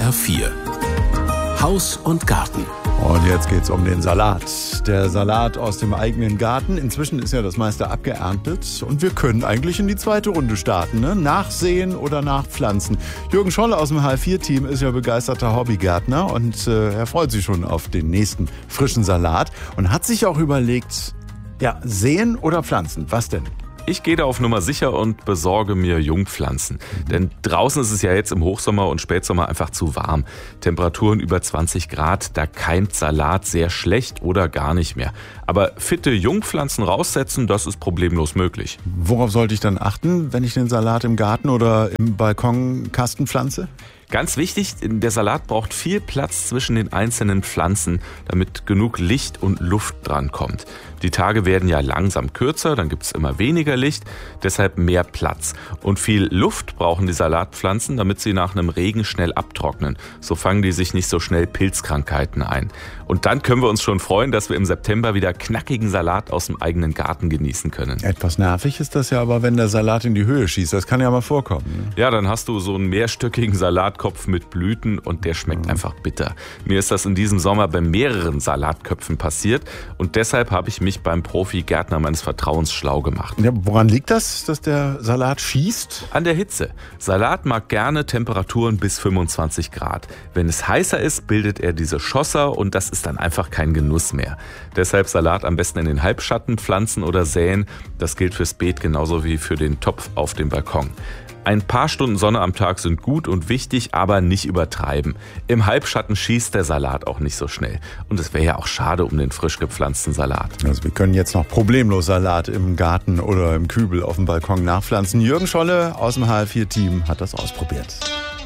HR4. Haus und Garten. Und jetzt geht's um den Salat. Der Salat aus dem eigenen Garten. Inzwischen ist ja das meiste abgeerntet. Und wir können eigentlich in die zweite Runde starten, ne? Nachsehen oder nachpflanzen. Jürgen Scholl aus dem HR4-Team ist ja begeisterter Hobbygärtner. Und er freut sich schon auf den nächsten frischen Salat. Und hat sich auch überlegt, ja, säen oder pflanzen? Was denn? Ich gehe da auf Nummer sicher und besorge mir Jungpflanzen. Denn draußen ist es ja jetzt im Hochsommer und Spätsommer einfach zu warm. Temperaturen über 20 Grad, da keimt Salat sehr schlecht oder gar nicht mehr. Aber fitte Jungpflanzen raussetzen, das ist problemlos möglich. Worauf sollte ich dann achten, wenn ich den Salat im Garten oder im Balkonkasten pflanze? Ganz wichtig, der Salat braucht viel Platz zwischen den einzelnen Pflanzen, damit genug Licht und Luft dran kommt. Die Tage werden ja langsam kürzer, dann gibt es immer weniger Licht, deshalb mehr Platz. Und viel Luft brauchen die Salatpflanzen, damit sie nach einem Regen schnell abtrocknen. So fangen die sich nicht so schnell Pilzkrankheiten ein. Und dann können wir uns schon freuen, dass wir im September wieder knackigen Salat aus dem eigenen Garten genießen können. Etwas nervig ist das ja aber, wenn der Salat in die Höhe schießt. Das kann ja mal vorkommen. Ne? Ja, dann hast du so einen mehrstöckigen Salatkopf mit Blüten und der schmeckt einfach bitter. Mir ist das in diesem Sommer bei mehreren Salatköpfen passiert und deshalb habe ich mich beim Profi-Gärtner meines Vertrauens schlau gemacht. Ja, woran liegt das, dass der Salat schießt? An der Hitze. Salat mag gerne Temperaturen bis 25 Grad. Wenn es heißer ist, bildet er diese Schlosser und das ist dann einfach kein Genuss mehr. Deshalb Salat am besten in den Halbschatten pflanzen oder säen. Das gilt fürs Beet genauso wie für den Topf auf dem Balkon. Ein paar Stunden Sonne am Tag sind gut und wichtig, aber nicht übertreiben. Im Halbschatten schießt der Salat auch nicht so schnell. Und es wäre ja auch schade um den frisch gepflanzten Salat. Also wir können jetzt noch problemlos Salat im Garten oder im Kübel auf dem Balkon nachpflanzen. Jürgen Scholle aus dem HR4-Team hat das ausprobiert.